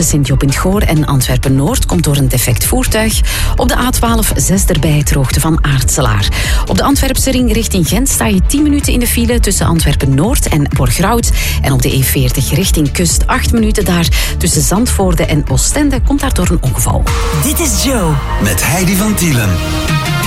tussen Sint-Job in het Goor en Antwerpen-Noord komt door een defect voertuig. Op de A12 6 erbij ter hoogte van Aartselaar. Op de Antwerpse ring richting Gent sta je 10 minuten in de file tussen Antwerpen-Noord en Borgerhout. En op de E40 richting Kust 8 minuten daar. Tussen Zandvoorde en Oostende komt daardoor een ongeval. Dit is Joe. Met Heidi van Tielen.